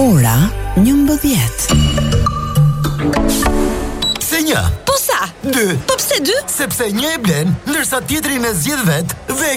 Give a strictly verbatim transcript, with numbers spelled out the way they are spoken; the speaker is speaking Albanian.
Ora njëmbëdhjetë. Se një. Po sa? Dy. Po pse dy? Sepse një e blen, ndërsa tjetri në zgjedh vet dhe